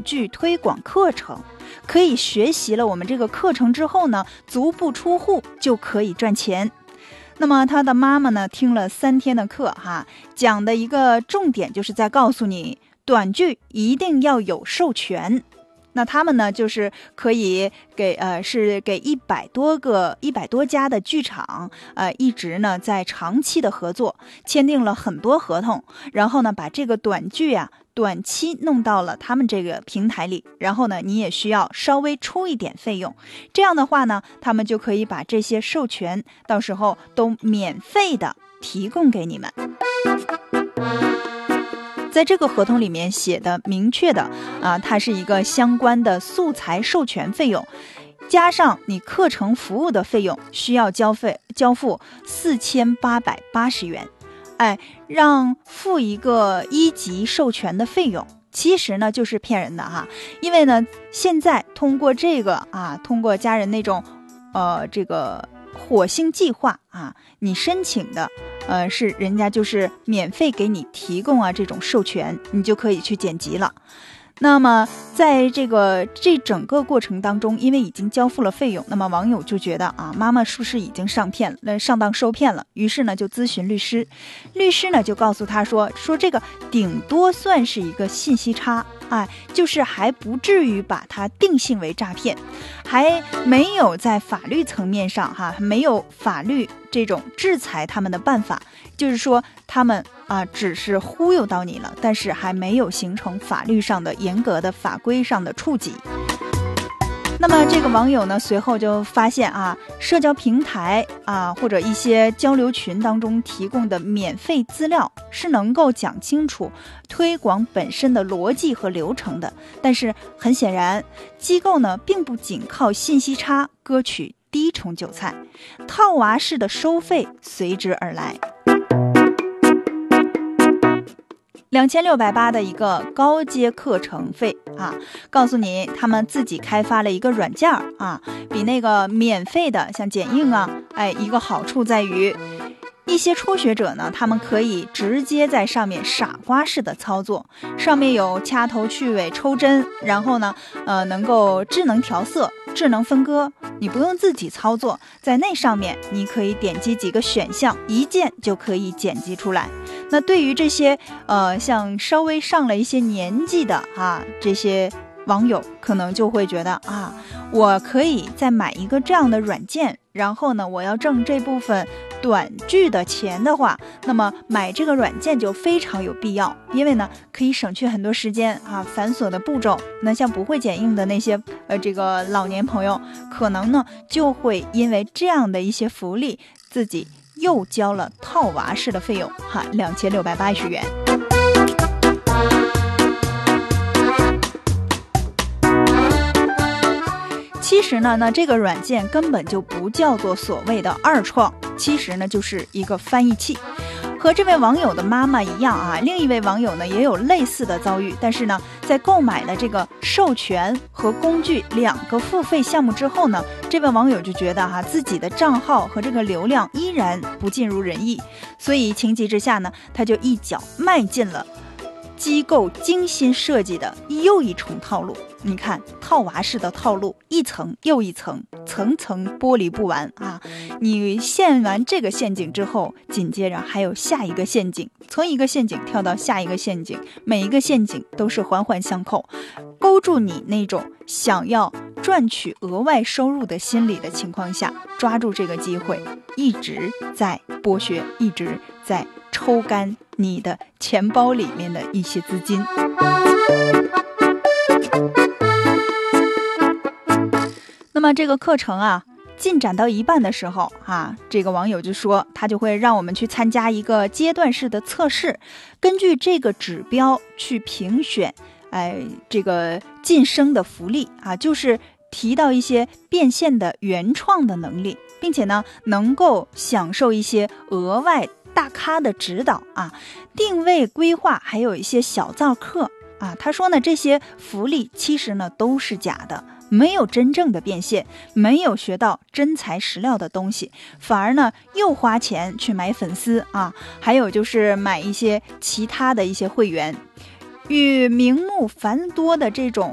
剧推广课程，可以学习了我们这个课程之后呢，足不出户就可以赚钱。那么他的妈妈呢，听了3天的课讲的一个重点就是在告诉你，短剧一定要有授权。那他们呢，就是可以给100多家的剧场，一直呢在长期的合作，签订了很多合同，然后呢把这个短剧短期弄到了他们这个平台里，然后呢你也需要稍微出一点费用，这样的话呢，他们就可以把这些授权到时候都免费的提供给你们。在这个合同里面写的明确的它是一个相关的素材授权费用，加上你课程服务的费用，需要交付4880元。让付一个1级授权的费用，其实呢就是骗人的因为呢现在通过这个通过家人那种这个火星计划你申请的是人家就是免费给你提供这种授权，你就可以去剪辑了。那么在这整个过程当中，因为已经交付了费用，那么网友就觉得妈妈是不是已经上当受骗了，于是呢就咨询律师。律师呢就告诉他说这个顶多算是一个信息差，就是还不至于把它定性为诈骗，还没有在法律层面上没有法律这种制裁他们的办法，就是说他们只是忽悠到你了，但是还没有形成法律上的严格的法规上的触及。那么这个网友呢，随后就发现社交平台或者一些交流群当中提供的免费资料是能够讲清楚推广本身的逻辑和流程的，但是很显然，机构呢并不仅靠信息差割取第一重韭菜，套娃式的收费随之而来。2680的一个高阶课程费告诉你他们自己开发了一个软件比那个免费的像剪映一个好处在于，一些初学者呢，他们可以直接在上面傻瓜式的操作，上面有掐头去尾抽针，然后呢能够智能调色、智能分割，你不用自己操作，在那上面你可以点击几个选项，一键就可以剪辑出来。那对于这些像稍微上了一些年纪的这些网友，可能就会觉得我可以再买一个这样的软件，然后呢我要挣这部分短剧的钱的话，那么买这个软件就非常有必要，因为呢可以省去很多时间繁琐的步骤。那像不会剪映的那些这个老年朋友，可能呢就会因为这样的一些福利，自己又交了套娃式的费用2680元。其实呢，那这个软件根本就不叫做所谓的二创，其实呢就是一个翻译器。和这位网友的妈妈一样另一位网友呢也有类似的遭遇，但是呢在购买了这个授权和工具2个付费项目之后呢，这位网友就觉得自己的账号和这个流量依然不尽如人意，所以情急之下呢，他就一脚迈进了机构精心设计的又一重套路。你看套娃式的套路，一层又一层，层层剥离不完你陷完这个陷阱之后，紧接着还有下一个陷阱，从一个陷阱跳到下一个陷阱，每一个陷阱都是环环相扣，勾住你那种想要赚取额外收入的心理的情况下，抓住这个机会，一直在剥削，一直在抽干你的钱包里面的一些资金。那么这个课程进展到一半的时候这个网友就说他就会让我们去参加一个阶段式的测试，根据这个指标去评选这个晋升的福利就是提到一些变现的原创的能力，并且呢能够享受一些额外大咖的指导定位规划，还有一些小灶课他说呢这些福利其实呢都是假的，没有真正的变现，没有学到真材实料的东西，反而呢又花钱去买粉丝还有就是买一些其他的一些会员。与名目繁多的这种